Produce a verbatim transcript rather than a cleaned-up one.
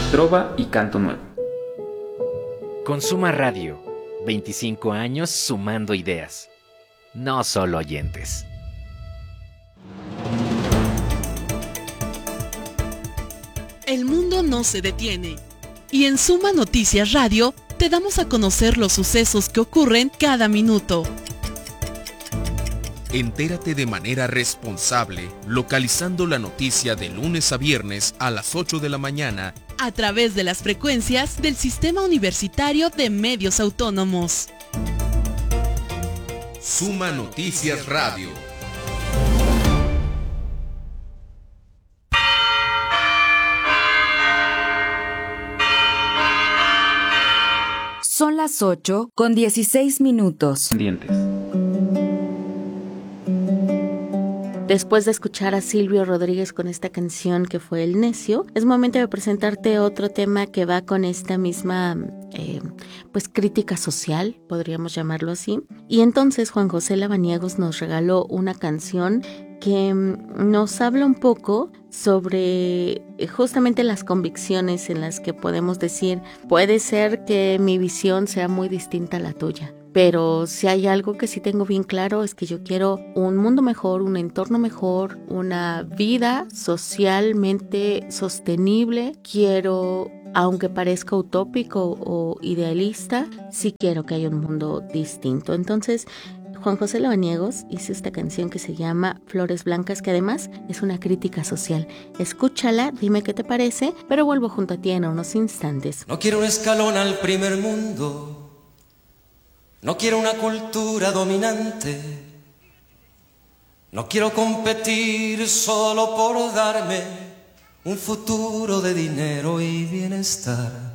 trova y canto nuevo. Consuma Radio, veinticinco años sumando ideas, no solo oyentes. El mundo no se detiene. Y en Suma Noticias Radio te damos a conocer los sucesos que ocurren cada minuto. Entérate de manera responsable, localizando la noticia de lunes a viernes a las ocho de la mañana a través de las frecuencias del Sistema Universitario de Medios Autónomos. Suma Noticias Radio. Son las ocho con dieciséis minutos. Dientes. Después de escuchar a Silvio Rodríguez con esta canción que fue El Necio, es momento de presentarte otro tema que va con esta misma eh, pues crítica social, podríamos llamarlo así. Y entonces Juan José Lavaniegos nos regaló una canción que nos habla un poco sobre justamente las convicciones en las que podemos decir, puede ser que mi visión sea muy distinta a la tuya, pero si hay algo que sí tengo bien claro es que yo quiero un mundo mejor, un entorno mejor, una vida socialmente sostenible. Quiero, aunque parezca utópico o idealista, sí quiero que haya un mundo distinto. Entonces, Juan José Lavaniegos hizo esta canción que se llama Flores Blancas, que además es una crítica social. Escúchala, dime qué te parece, pero vuelvo junto a ti en unos instantes. No quiero un escalón al primer mundo, no quiero una cultura dominante, no quiero competir solo por darme un futuro de dinero y bienestar.